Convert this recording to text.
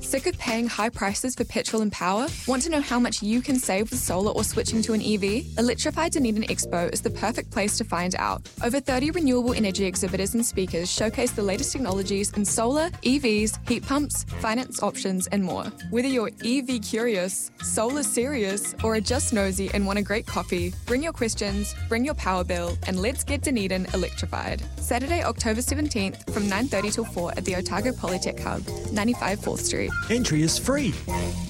Sick of paying high prices for petrol and power? Want to know how much you can save with solar or switching to an EV? Electrify Dunedin Expo is the perfect place to find out. Over 30 renewable energy exhibitors and speakers showcase the latest technologies in solar, EVs, heat pumps, finance options, and more. Whether you're EV curious, solar serious, or are just nosy and want a great coffee, bring your questions, bring your power bill, and let's get Dunedin electrified. Saturday, October 17th from 9:30 till 4 at the Otago Polytech Hub, 95 4th Street. Entry is free.